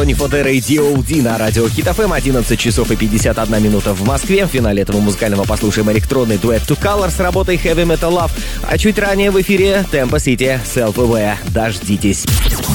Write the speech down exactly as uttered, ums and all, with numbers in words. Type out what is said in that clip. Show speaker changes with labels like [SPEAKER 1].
[SPEAKER 1] Тони Фодера и ди оу ди на радио Хит эф эм. Одиннадцать часов и пятьдесят одна минута в Москве. В финале этого музыкального послушаем электронный дуэт Two Color с работой Heavy Metal Love. А чуть ранее в эфире Tempo City Self Aware. Дождитесь.